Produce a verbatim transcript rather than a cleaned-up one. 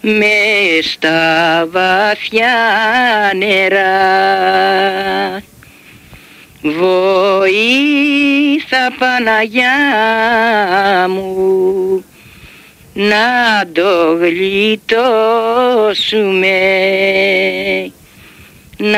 μες στα βαθιά νερά. Βοήθα Παναγιά μου να το γλιτώσουμε.